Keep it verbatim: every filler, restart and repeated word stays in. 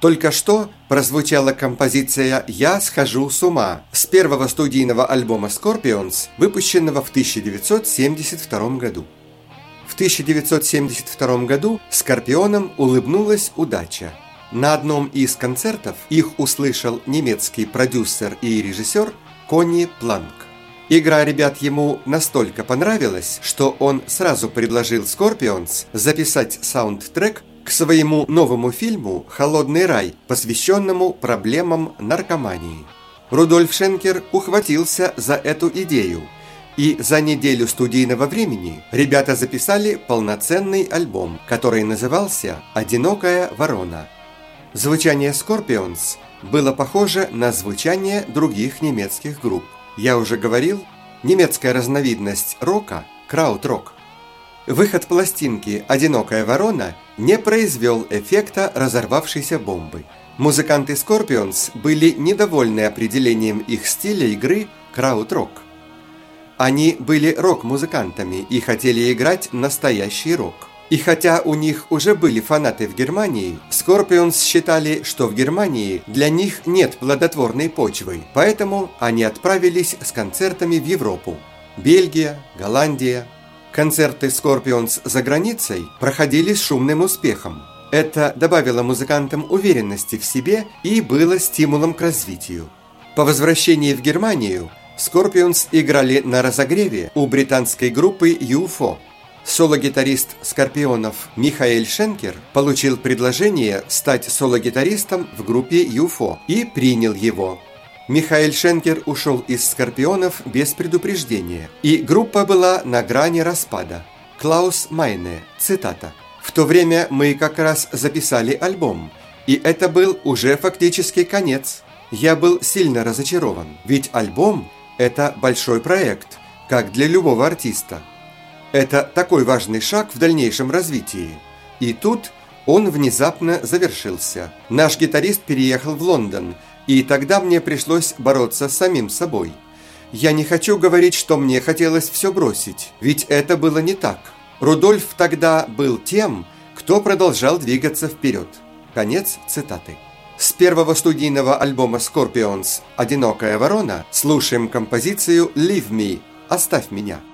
Только что прозвучала композиция «Я схожу с ума» с первого студийного альбома Scorpions, выпущенного в тысяча девятьсот семьдесят втором году. В тысяча девятьсот семьдесят втором году Скорпионам улыбнулась удача. На одном из концертов их услышал немецкий продюсер и режиссер Конни Планк. Игра ребят ему настолько понравилась, что он сразу предложил Scorpions записать саундтрек к своему новому фильму «Холодный рай», посвященному проблемам наркомании. Рудольф Шенкер ухватился за эту идею, и за неделю студийного времени ребята записали полноценный альбом, который назывался «Одинокая ворона». Звучание Scorpions было похоже на звучание других немецких групп. Я уже говорил, немецкая разновидность рока – крауд-рок. Выход пластинки «Одинокая ворона» не произвел эффекта разорвавшейся бомбы. Музыканты Scorpions были недовольны определением их стиля игры крауд-рок. Они были рок-музыкантами и хотели играть настоящий рок. И хотя у них уже были фанаты в Германии, Scorpions считали, что в Германии для них нет плодотворной почвы, поэтому они отправились с концертами в Европу. Бельгия, Голландия. Концерты Scorpions за границей проходили с шумным успехом. Это добавило музыкантам уверенности в себе и было стимулом к развитию. По возвращении в Германию Scorpions играли на разогреве у британской группы ю эф о. Соло-гитарист Скорпионов Михаэль Шенкер получил предложение стать соло-гитаристом в группе ю эф о и принял его. Михаэль Шенкер ушел из Скорпионов без предупреждения, и группа была на грани распада. Клаус Майне, цитата: «В то время мы как раз записали альбом, и это был уже фактически конец. Я был сильно разочарован, ведь альбом – это большой проект, как для любого артиста. Это такой важный шаг в дальнейшем развитии. И тут он внезапно завершился. Наш гитарист переехал в Лондон, и тогда мне пришлось бороться с самим собой. Я не хочу говорить, что мне хотелось все бросить, ведь это было не так. Рудольф тогда был тем, кто продолжал двигаться вперед». Конец цитаты. С первого студийного альбома Scorpions «Одинокая ворона» слушаем композицию «Leave Me» – «Оставь меня».